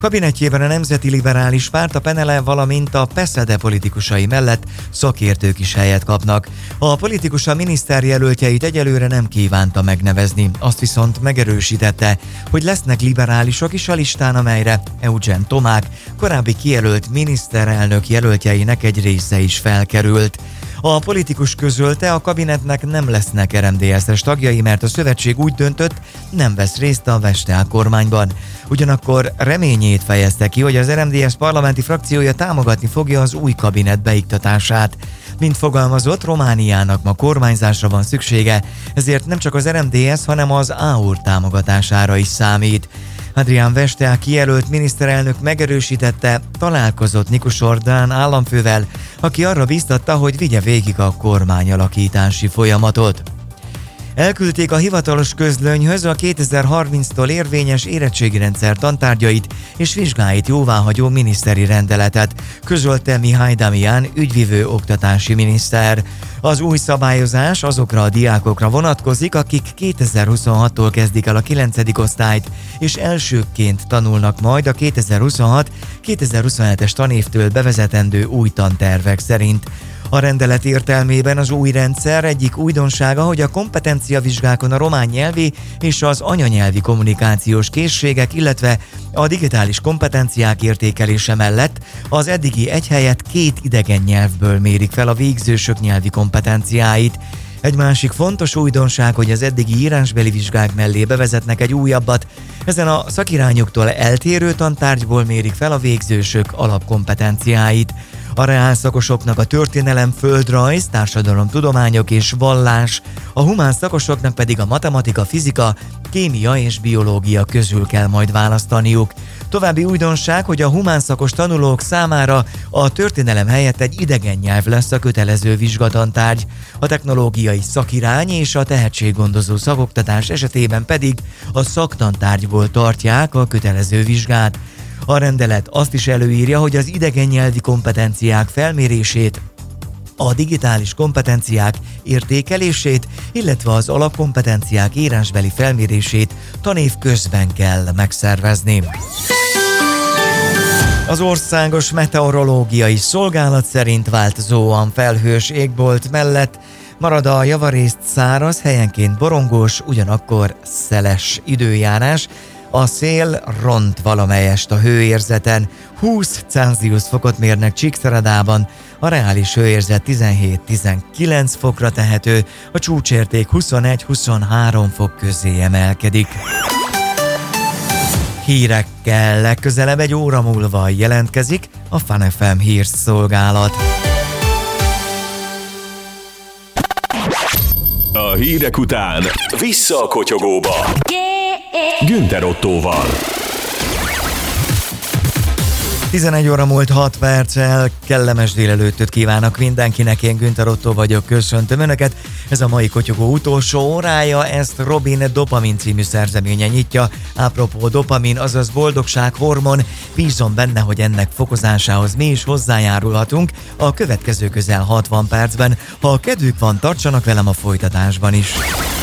Kabinetjében a Nemzeti Liberális Párt, a PNL, valamint a PESZEDE politikusai mellett szakértők is helyet kapnak. A politikus a miniszterjelöltjeit egyelőre nem kívánta megnevezni, azt viszont megerősítette, hogy lesznek liberálisok is a listán, amelyre Eugen Tomák, korábbi kijelölt miniszterelnök jelöltjeinek egy része is felkerült. A politikus közölte, a kabinetnek nem lesznek RMDSZ-es tagjai, mert a szövetség úgy döntött, nem vesz részt a Vestel kormányban. Ugyanakkor reményét fejezte ki, hogy az RMDSZ parlamenti frakciója támogatni fogja az új kabinet beiktatását. Mint fogalmazott, Romániának ma kormányzásra van szüksége, ezért nem csak az RMDSZ, hanem az AUR támogatására is számít. Adrián Vestel kijelölt miniszterelnök megerősítette, találkozott Nikus Orbán államfővel, aki arra bíztatta, hogy vigye végig a kormányalakítási folyamatot. Elküldték a hivatalos közlönyhöz a 2030-tól érvényes érettségirendszer tantárgyait és vizsgáit jóváhagyó miniszteri rendeletet, közölte Mihály Damián ügyvivő oktatási miniszter. Az új szabályozás azokra a diákokra vonatkozik, akik 2026-tól kezdik el a 9. osztályt, és elsőként tanulnak majd a 2026-2027-es tanévtől bevezetendő új tantervek szerint. A rendelet értelmében az új rendszer egyik újdonsága, hogy a kompetenciavizsgákon a román nyelvi és az anyanyelvi kommunikációs készségek, illetve a digitális kompetenciák értékelése mellett az eddigi egy helyett 2 idegen nyelvből mérik fel a végzősök nyelvi kompetenciáit. Egy másik fontos újdonság, hogy az eddigi írásbeli vizsgák mellé bevezetnek egy újabbat, ezen a szakirányoktól eltérő tantárgyból mérik fel a végzősök alapkompetenciáit. A reálszakosoknak a történelem, földrajz, társadalomtudományok és vallás, a humán szakosoknak pedig a matematika, fizika, kémia és biológia közül kell majd választaniuk. További újdonság, hogy a humán szakos tanulók számára a történelem helyett egy idegen nyelv lesz a kötelező vizsgatantárgy, a technológiai szakirány és a tehetséggondozó szakoktatás esetében pedig a szaktantárgyból tartják a kötelező vizsgát. A rendelet azt is előírja, hogy az idegen nyelvi kompetenciák felmérését, a digitális kompetenciák értékelését, illetve az alapkompetenciák írásbeli felmérését tanév közben kell megszervezni. Az Országos Meteorológiai Szolgálat szerint változóan felhős égbolt mellett marad a javarészt száraz, helyenként borongós, ugyanakkor szeles időjárás. A szél ront valamelyest a hőérzeten, 20 Celsius fokot mérnek Csíkszeredában, a reális hőérzet 17-19 fokra tehető, a csúcsérték 21-23 fok közé emelkedik. Hírekkel legközelebb egy óra múlva jelentkezik a Fun FM hírszolgálat. A hírek után vissza a kotyogóba. Günther Ottóval. 11 óra múlt 6 perccel, kellemes délelőttöt kívánok mindenkinek, én Günther Ottó vagyok, köszöntöm Önöket. Ez a mai kotyogó utolsó órája, ezt Robin Dopamin című szerzeménye nyitja. Apropó dopamin, azaz boldogsághormon, bízom benne, hogy ennek fokozásához mi is hozzájárulhatunk a következő közel 60 percben. Ha kedvük van, tartsanak velem a folytatásban is.